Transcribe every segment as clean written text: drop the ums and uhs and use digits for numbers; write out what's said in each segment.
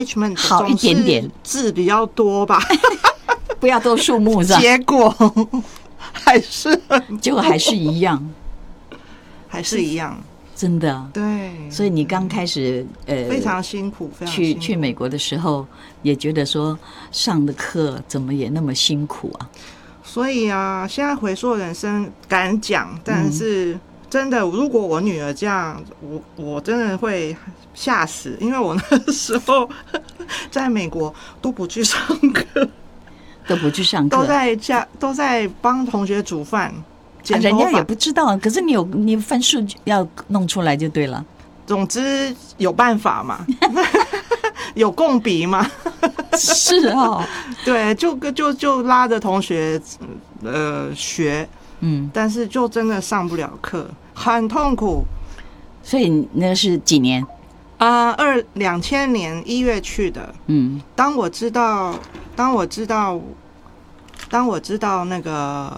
好一点点， 字比较多吧， 不要都树木上， 结果还是结果还是一样， 还是一样， 真的。 对， 所以你刚开始非常辛苦，非常辛苦去美国的时候，也觉得说上的课怎么也那么辛苦啊。 所以啊，现在回溯人生敢讲，但是真的，如果我女儿这样，我真的会吓死，因为我那时候在美国都不去上课， 都不去上课， 都在帮同学煮饭， 人家也不知道。可是你分数要弄出来就对了。 总之有办法嘛，有共笔嘛。 是哦， 对，就拉着同学学，但是就真的上不了课，很痛苦。 所以那是几年 ？2000年1月去的。当我知道那个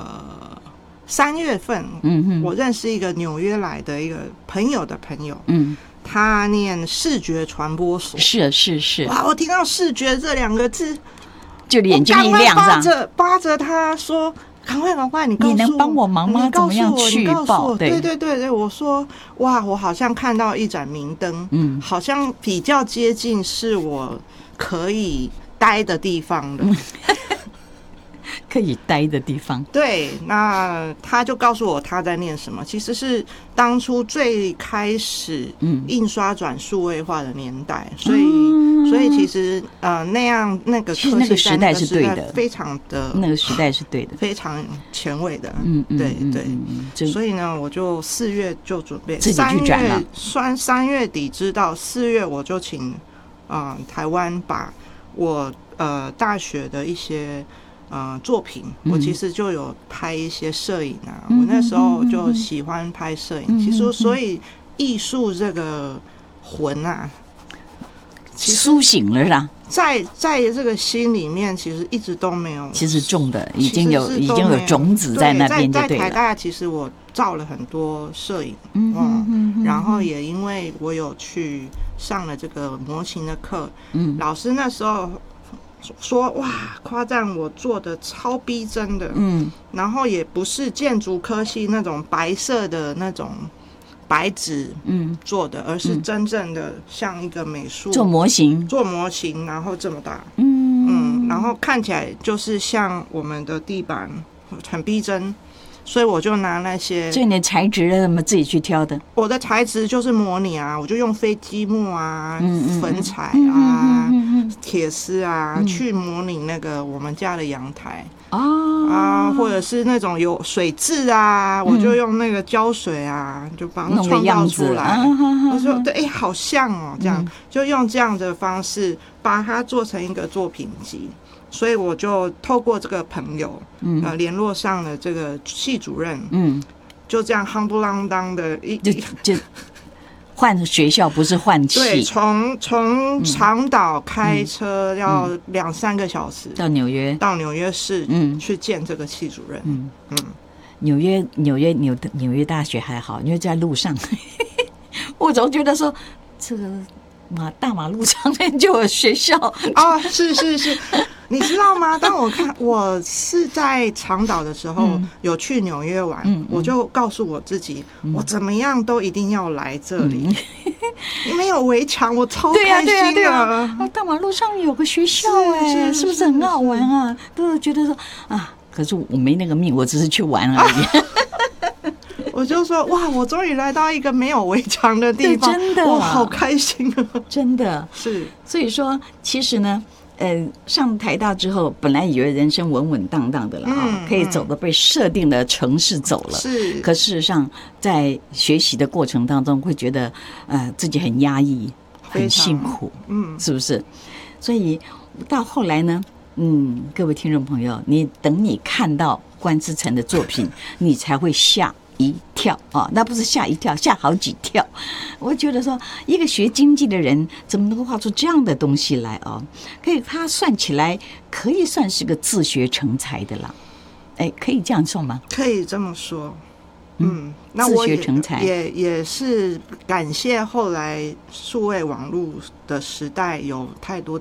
3月份，我认识一个纽约来的一个朋友的朋友，他念视觉传播所。 是。 哇！我听到视觉这2个字， 就眼睛一亮上， 扒着他说：“赶快，你告诉我， 你能帮我忙吗？怎么样去报？” 对，我说：“哇，我好像看到一盏明灯，好像比较接近是我可以待的地方的。” 可以待的地方。 对，那他就告诉我他在念什么，其实是当初最开始印刷转数位化的年代，所以其实那个科技那个时代是对的， 非常的那个时代是对的， 非常前卫的。对，所以呢，我就4月就准备自己去转了。 3月底知道，4月我就请台湾把我大学的一些作品，我其实就有拍一些摄影啊。我那时候就喜欢拍摄影，其实所以艺术这个魂啊， 苏醒了啦。 在这个心里面，其实一直都没有。 其实种的已经有种子在那边就对了。 在台大，其实我照了很多摄影，然后也因为我有去上了这个模型的课，老师那时候说哇，夸赞我做的超逼真的，然后也不是建筑科系那种白色的那种白纸做的，而是真正的像一个美术做模型， 然后这么大，然后看起来就是像我们的地板，很逼真。所以我就拿那些， 所以你的材质怎么自己去挑的？ 我的材质就是模拟啊，我就用飞机木啊、粉彩啊、铁丝啊去模拟那个我们家的阳台或者是那种有水渍啊，我就用那个胶水啊，就把它创造出来。我说对，好像哦，这样就用这样的方式把它做成一个作品集。所以我就透过这个朋友，联络上了这个系主任，就这样夯不啷当的就换学校，不是换系。 对，从长岛开车要2-3个小时到纽约市，去见这个系主任。 纽约大学还好，因为在路上，我总觉得说这个大马路上面就有学校啊，是。你知道吗？当我是在长岛的时候，有去纽约玩，我就告诉我自己，我怎么样都一定要来这里。没有围墙，我超开心的。 大马路上有个学校，是不是很好玩啊？都觉得说可是我没那个命，我只是去玩而已。 我就说哇，我终于来到一个没有围墙的地方， 真的， 我好开心啊！ 真的是。 所以说，其实呢。上台大之后，本来以为人生稳稳当当的了可以走的被设定的城市走了。 是， 可事实上，在学习的过程当中，会觉得自己很压抑，很辛苦，是不是？所以到后来呢，各位听众朋友，等你看到关之诚的作品，你才会吓一跳那不是吓一跳，吓好几跳。我觉得说，一个学经济的人怎么能够画出这样的东西来他算起来可以算是个自学成才的啦。可以这样说吗？ 可以这么说。那我也是感谢后来数位网络的时代有太多